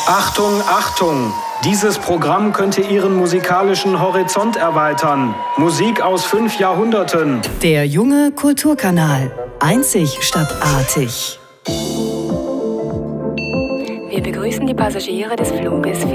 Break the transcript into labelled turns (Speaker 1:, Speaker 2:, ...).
Speaker 1: Achtung, Achtung! Dieses Programm könnte Ihren musikalischen Horizont erweitern. Musik aus 5 Jahrhunderten.
Speaker 2: Der junge Kulturkanal. Einzig statt artig.
Speaker 3: Wir begrüßen die Passagiere des Fluges